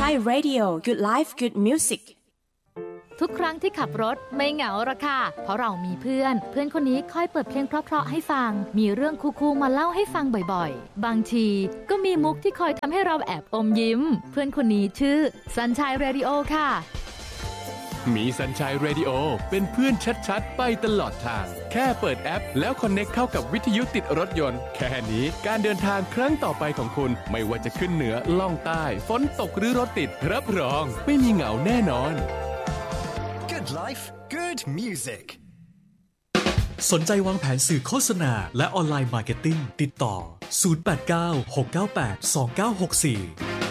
Sunshine Radio Good Life Good Music ทุกครั้งที่ขับรถไม่เหงาหรอกค่ะเพราะเรามีเพื่อนคนนี้คอยเปิดเพลงเพราะๆให้ฟังมีเรื่องคูลๆมาเล่าให้ฟังบ่อยๆบางทีก็มีมุกที่คอยทำให้เราแอบอมยิ้มเพื่อนคนนี้ชื่อ Sunshine Radio ค่ะมี Sunshine Radio เป็นเพื่อนชัดๆไปตลอดทางแค่เปิดแอปแล้วคอนเนคเข้ากับวิทยุติดรถยนต์แค่นี้การเดินทางครั้งต่อไปของคุณไม่ว่าจะขึ้นเหนือล่องใต้ฝนตกหรือรถติดรับรองไม่มีเหงาแน่นอน Good life good music สนใจวางแผนสื่อโฆษณาและออนไลน์มาร์เก็ตติ้งติดต่อ089 698 2964